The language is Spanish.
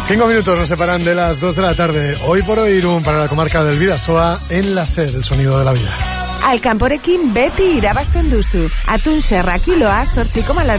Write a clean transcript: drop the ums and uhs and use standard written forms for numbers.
5 minutos nos separan de las 2 de la tarde. Hoy por hoy Irún para la comarca del Bidasoa en la SER, el sonido de la vida. Alkanporekin beti irabazten duzu. Atun serra kiloa 8,2